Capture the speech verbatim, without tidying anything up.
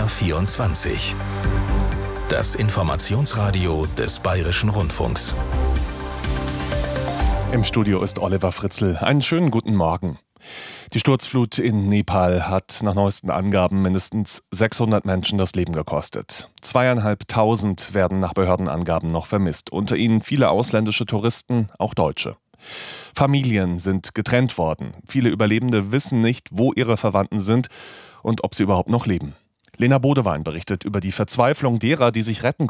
R vierundzwanzig. Das Informationsradio des Bayerischen Rundfunks. Im Studio ist Oliver Fritzl. Einen schönen guten Morgen. Die Sturzflut in Nepal hat nach neuesten Angaben mindestens sechshundert Menschen das Leben gekostet. Zweieinhalbtausend werden nach Behördenangaben noch vermisst. Unter ihnen viele ausländische Touristen, auch Deutsche. Familien sind getrennt worden. Viele Überlebende wissen nicht, wo ihre Verwandten sind und ob sie überhaupt noch leben. Lena Bodewein berichtet über die Verzweiflung derer, die sich retten